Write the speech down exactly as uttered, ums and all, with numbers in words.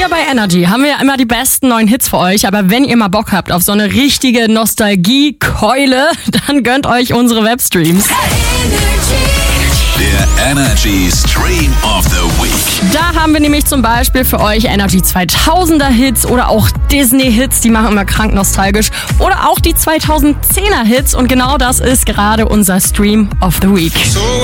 Hier bei Energy haben wir ja immer die besten neuen Hits für euch, aber wenn ihr mal Bock habt auf so eine richtige Nostalgie-Keule, dann gönnt euch unsere Webstreams. Der Energy Stream of the Week. Da haben wir nämlich zum Beispiel für euch Energy zweitausender Hits oder auch Disney Hits, die machen immer krank nostalgisch. Oder auch die zweitausendzehner Hits und genau das ist gerade unser Stream of the Week. So